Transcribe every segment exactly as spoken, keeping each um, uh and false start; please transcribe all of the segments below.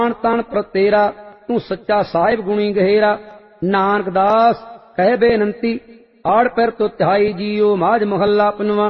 तान पर तेरा तू सच्चा साहिब गुणी गहेरा। नानक दास कह बेनंती आड़ पैर तो तिहाई जियो। माज महला पंजवा।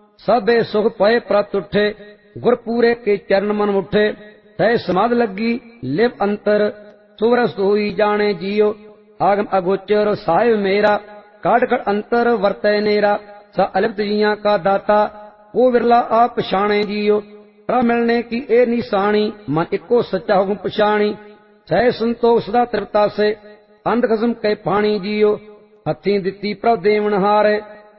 सबे सुख पए प्रत उठे गुरपूरे के चरण मन उठे। तय समाध लगी लिव अंतर सुरस होई जाने जियो। आगम अगोचर साहिब मेरा काट कट अंतर वर्तय नेरा। स अलिप्त जिया का दाता वो विरला आप पछाणे जियो। प्र मिलने की ए निशानी मन इको सच्चा हुक्म पछाणी। सह संतोष सदा तृप्ता से अंध खसम कै पानी जियो। हथी दिती प्रभ देवन हारे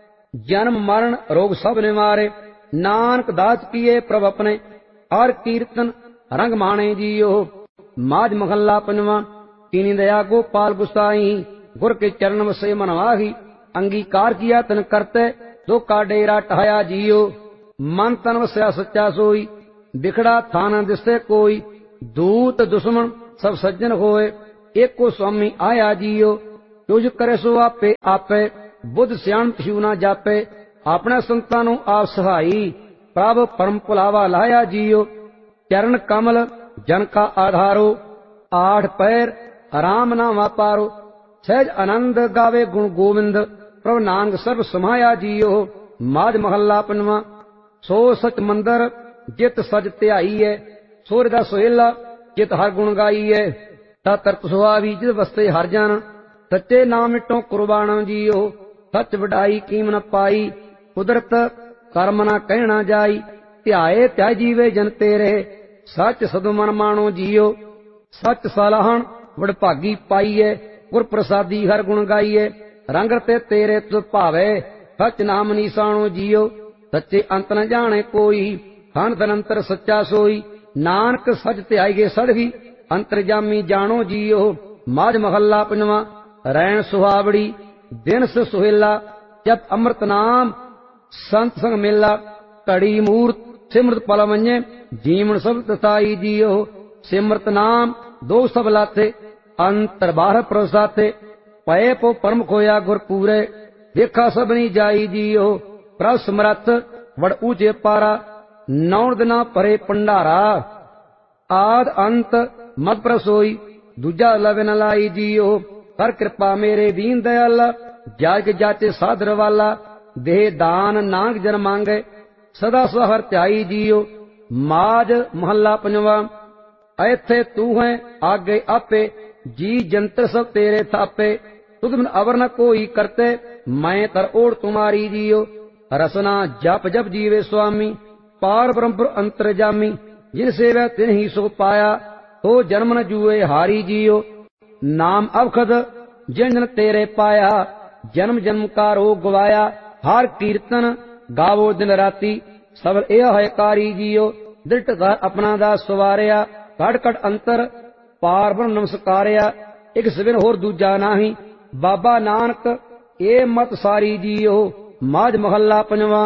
जन्म मरण रोग सब निवारे। नानक दास किए प्रभ अपने हर कीर्तन रंग माणे जियो। माज महला पंजवा। कीनी दया गोपाल गुसाई गुर के चरण वसे मन वाही। अंगीकार किया तन करते दो का डेरा टहाया जियो। मन तन वसया सच्चा सोई बिखड़ा थाना दिसे कोई। दूत दुश्मन सब सज्जन होए एको स्वामी आया जियो। तुझ करे सो आपे आपे बुद्ध सियाण पशु ना जापे। अपने संतां नूं आप सहाई प्रभ परम भुलावा लाया जियो। चरण कमल जन का आधारो आठ पैर राम नाम वापारो। सहज आनंद गावे गुण गोविंद प्रभ नानक सर्व समाया जियो। माज महला पंजवा। सो सच मंदर जित सज ध्याई है। सोर दा सोहेला जित हर गुण गाई है। ता तरत सुहावी जित वस्ते हर जन सच्चे नाम मिटो कुर्बान जियो। सच वडाई कीम न पाई कुदरत कर्म न कहना जाई। ध्याए त्याय जीवे जन तेरे सच सदु मन मानो जियो। सच सलाहन वडभागी पाईए गुर प्रसादी हर गुण गाईए। रंग ते तेरे तुझ भावे सच नाम निशानो जियो। सच्चे अंत न जाने कोई खान धनंतर सच्चा सोई। नानक सच ध्याई गे सड़गी अंतरजामी जानो जियो। माज महला पंजवा। रैन सुहावड़ी दिन से सुहेला जब अमृत नाम संत संग मेला। कड़ी मूर्त सिमरत पल मन्ये जीवन सब तताई जियो। सिमरत नाम दो सब लाथे अंतर बाहर प्रसाथे। पए पो परम खोया गुर पूरे देखा सबनी जाई जियो। प्रभ समरथ वड़ ऊंचे पारा नौ दिना परे पंडारा। आद अंत मत प्रसोई दूजा लवे न लाई जियो। कर कृपा मेरे दीन दयाला जाग जाचे साधर वाला। देह दान नांग जन मांगे सदा सहर त्याई जियो। माज महला पंजवा। ऐथे तू है आगे आपे जी जंतर सब तेरे थापे। तुझ बिन अवर न कोई करते मैं तर ओढ़ तुम्हारी जियो। रसना जप जप जीवे स्वामी पार ब्रह्म अंतरजामी। जिन सेवा तिन ही सो पाया तो जन्म न जुए हारी जियो। नाम अवखद जिन जन तेरे पाया जन्म जन्म का रोग गवाया। हर कीर्तन गावो दिन राती सब यह है कारी जियो। दृढ़ घर अपना दा सवारिया कट कट अंतर पार ब्रह्म नमस्कारिया। एक सिविन होर दूजा नाही बाबा नानक ए मत सारी जियो। माज महला पंजवा।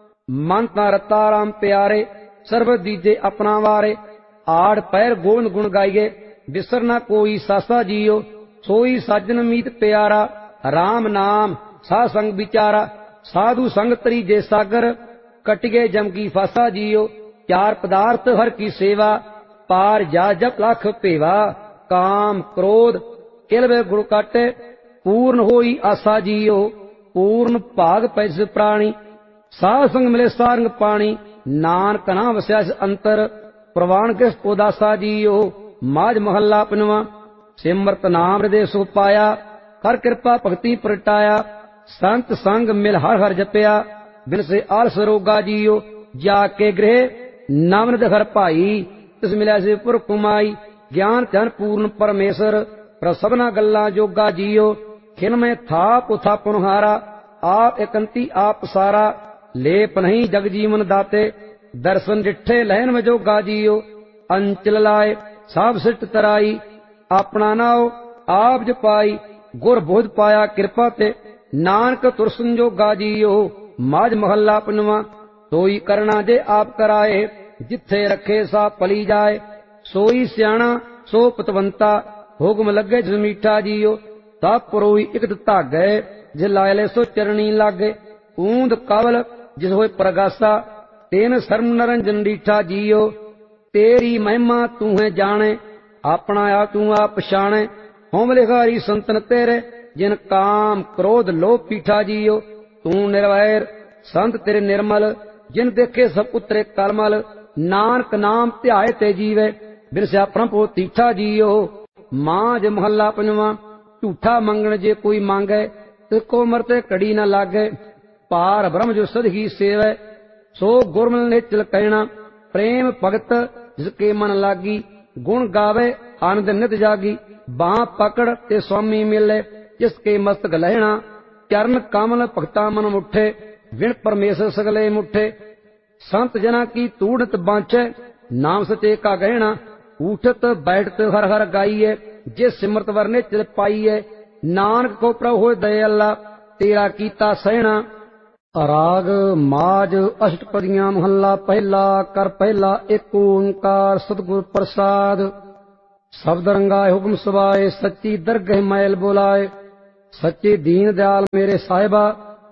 मन ता रता राम प्यारे सर्व दीजे अपना वारे। आड़ पैर गोविंद गुण गाइए बिसर न कोई सासा जियो। सोई साजन मीत प्यारा राम नाम सा संग विचारा। साधु संग तरी जे सागर कटिगे जम की फासा जियो। चार पदार्थ हर की सेवा पार जा जप लाख पेवा। काम क्रोध किलवे गुण काटे पूर्ण होई आशा जियो। पूर्ण भाग पैस प्राणी साध संग मिले सारंग पानी। नानक ना वस्या अंतर प्रवाण किस उदासा जियो। माज महला पंजवा। सिमरत नाम हृदय सुख पाया कर कृपा भक्ति प्रटाया। संत संग मिल हर हर जपया बिन से आलस रोगा जियो। जाके गृह नाम घर पाई तिस मिला से पुर कुमाई। ज्ञान धन पूर्ण परमेश्वर पर सबना गल्ला जोगा जियो। खिन में था पुथा पुनहारा आप एकंती आप सारा। लेप नहीं जग जीवन दाते दर्शन डिठे लहन में जोगा जियो। अंचल लाए साब सिट तराई अपना नाओ आप जपाई। गुर बोध पाया कृपा ते नानक तुर संजोगा जियो। माज महला पंजवा। सोई करना जे आप कराए जिथे रखे सा पली जाए। सोई सियाणा सो पतवंता हुक्म लगे जिस मीठा जियो। तब परोई इकत धागे जिस लायले सो चरणी लागे। ऊंद कवल जिस होए प्रगासा तेन शर्म नरंजन डीठा जियो। तेरी महिमा तू है जाने ਆਪਣਾ ਆ ਤੂੰ ਆਪ ਪਛਾਣੈ। ਹੋਮ ਲਿਖਾਰੀ ਸੰਤਨ ਤੇਰੇ, ਜਿਨ ਕਾਮ ਕ੍ਰੋਧ ਲੋਭ ਪੀਠਾ ਜੀਓ। ਤੂੰ ਨਿਰਵੈਰ ਸੰਤ ਤੇਰੇ ਨਿਰਮਲ, ਜਿਨ ਦੇਖੇ ਸਭ ਉਤਰੇ ਕਲਮਲ। ਨਾਨਕ ਨਾਮ ਧਿਆਏ ਤੇ ਜੀਵੇ, ਬਿਨ ਸਿਆਪਣਾ ਪੋ ਤੀਠਾ ਜੀਓ। ਮਾਝ ਮਹੱਲਾ ਪੰਜਵਾਂ। ਝੂਠਾ ਮੰਗਣ ਜੇ ਕੋਈ ਮੰਗੈ, ਤੇ ਕੋਮਰ ਤੇ ਘੜੀ ਨਾ ਲਾਗੈ। ਪਾਰ ਬ੍ਰਹਮ ਜੋ ਸਦ ਹੀ ਸੇਵੈ, ਸੋ ਗੁਰਮਿਲ ਨਿਚਲ ਕਹਿਣਾ। ਪ੍ਰੇਮ ਭਗਤ ਜਿਸ ਕੇ ਮਨ ਲਾਗੀ, ਗੁਣ ਗਾਵੇ ਆਨੰਦ ਨਿਤ ਜਾਗੀ। ਬਾਂਹ ਪਕੜ ਤੇ ਸੁਆਮੀ ਮਿਲੇ, ਜਿਸ ਕੇ ਮਸਤਕ ਲਹਿਣਾ। ਚਰਨ ਕਮਲ ਭਗਤਾ ਮਨ ਮੁਠੇ, ਵਿਣ ਪਰਮੇਸ਼ਰ ਸਗਲੇ ਮੁਠੇ। ਸੰਤ ਜਨਾ ਕੀ ਤੂੜਤ ਬਾਂਚੈ, ਨਾਮ ਸਚੇ ਕਾ ਗਹਿਣਾ। ਉਠਤ ਬੈਠਤ ਹਰ ਹਰ ਗਾਈਏ, ਜੇ ਸਿਮਰਤ ਵਰਨੇ ਚਿਲ ਪਾਈਏ। ਨਾਨਕ ਕੋ ਪ੍ਰਭ ਹੋਏ ਦਇ ਅੱਲਾ, ਤੇਰਾ ਕੀਤਾ ਸਹਿਣਾ। ਰਾਗ ਮਾਝ ਅਸ਼ਟਪਦੀਆਂ ਮਹੱਲਾ ਪਹਿਲਾ। ਕਰ ਪਹਿਲਾ ਏਕ ਓੰਕਾਰ ਸਤਿਗੁਰ ਪ੍ਰਸਾਦ। ਸ਼ਬਦ ਰੰਗਾਏ ਹੁਕਮ ਸੁਭਾਏ, ਸੱਚੀ ਦਰਗਹਿ ਮੈਲ ਬੁਲਾਏ। ਸੱਚੇ ਦੀਨ ਦਿਆਲ ਮੇਰੇ ਸਾਹਿਬਾ,